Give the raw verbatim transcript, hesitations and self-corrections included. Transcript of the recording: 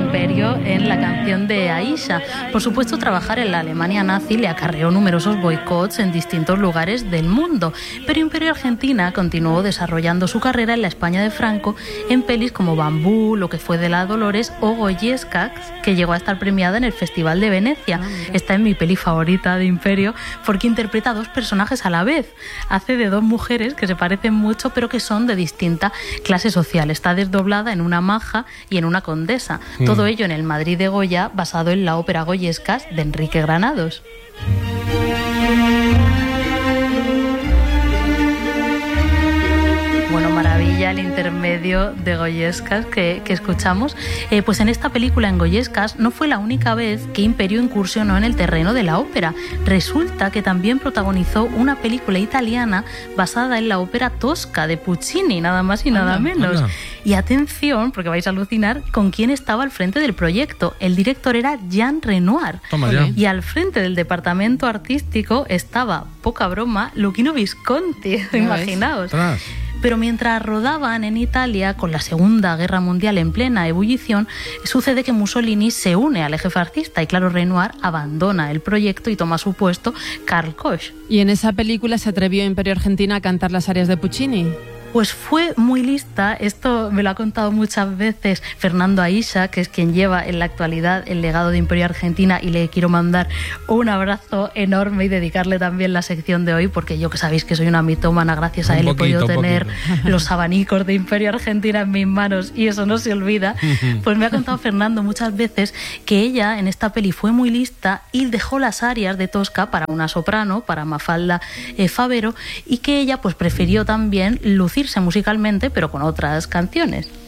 Imperio en la canción de Aisha. Por supuesto, trabajar en la Alemania nazi le acarreó numerosos boicots en distintos lugares del mundo, pero Imperio Argentina continuó desarrollando su carrera en la España de Franco en pelis como Bambú, Lo que fue de la Dolores o Goyescas, que llegó a estar premiada en el Festival de Venecia. Está en mi peli favorita de Imperio porque interpreta a dos personajes a la vez. Hace de dos mujeres que se parecen mucho pero que son de distinta clase social. Está desdoblada en una maja y en una condesa. Mm. Todo ello en el Madrid de Goya, basado en la ópera Goyescas de Enrique Granados. Bueno, maravilla el intermedio de Goyescas que, que escuchamos. Eh, pues en esta película, en Goyescas, no fue la única vez que Imperio incursionó en el terreno de la ópera. Resulta que también protagonizó una película italiana basada en la ópera Tosca de Puccini, nada más y nada anda, menos. Anda. Y atención, porque vais a alucinar, con quién estaba al frente del proyecto. El director era Jean Renoir. Toma ya. Y al frente del departamento artístico estaba, poca broma, Luchino Visconti. Imaginaos. Tras. Pero mientras rodaban en Italia, con la Segunda Guerra Mundial en plena ebullición, sucede que Mussolini se une al eje fascista y, claro, Renoir abandona el proyecto y toma su puesto Karl Koch. ¿Y en esa película se atrevió Imperio Argentina a cantar las arias de Puccini? Pues fue muy lista, esto me lo ha contado muchas veces Fernando Aisha, que es quien lleva en la actualidad el legado de Imperio Argentina, y le quiero mandar un abrazo enorme y dedicarle también la sección de hoy, porque yo que sabéis que soy una mitómana, gracias a él he podido tener los abanicos de Imperio Argentina en mis manos y eso no se olvida. Pues me ha contado Fernando muchas veces que ella en esta peli fue muy lista y dejó las arias de Tosca para una soprano, para Mafalda eh, Favero, y que ella pues prefirió también lucir musicalmente, pero con otras canciones.